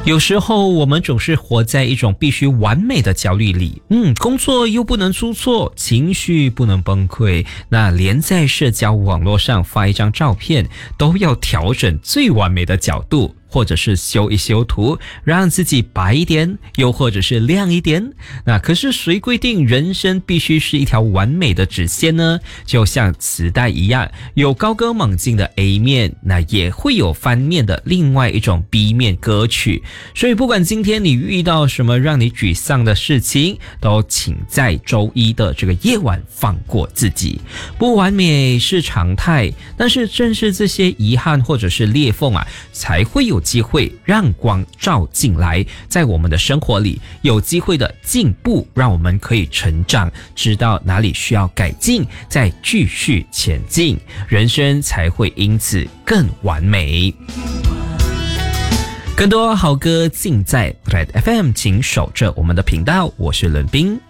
有时候我们总是活在一种必须完美的焦虑里，工作又不能出错，情绪不能崩溃，那连在社交网络上发一张照片都要调整最完美的角度，或者是修一修图，让自己白一点，又或者是亮一点。那可是谁规定人生必须是一条完美的直线呢？就像磁带一样，有高歌猛进的 A 面，那也会有翻面的另外一种 B 面歌曲。所以不管今天你遇到什么让你沮丧的事情，都请在周一的这个夜晚放过自己。不完美是常态，但是正是这些遗憾或者是裂缝才会有机会让光照进来，在我们的生活里有机会的进步，让我们可以成长，知道哪里需要改进，再继续前进，人生才会因此更完美。更多好歌尽在 Red FM， 请守着我们的频道，我是伦斌。